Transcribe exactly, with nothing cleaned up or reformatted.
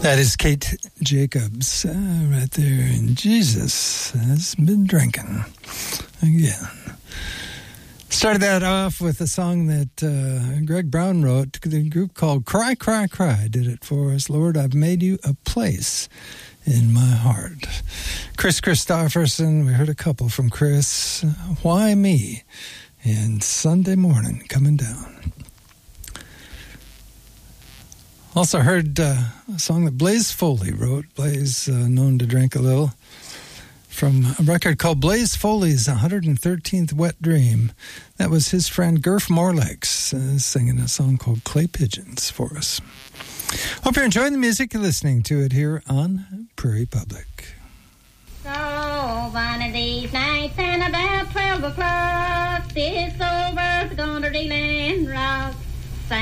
That is Kate Jacobs uh, right there. And Jesus has been drinking again. Started that off with a song that uh, Greg Brown wrote. The group called Cry, Cry, Cry did it for us. Lord, I've made you a place in my heart. Chris Christopherson, we heard a couple from Chris. Uh, Why Me? And Sunday Morning coming down. Also heard uh, a song that Blaze Foley wrote. Blaze, uh, known to drink a little, from a record called Blaze Foley's one hundred thirteenth Wet Dream. That was his friend Gerf Morlex uh, singing a song called Clay Pigeons for us. Hope you're enjoying the music. You're listening to it here on Prairie Public. So one of these nights and about twelve o'clock, this old bird's gonna reel and rock.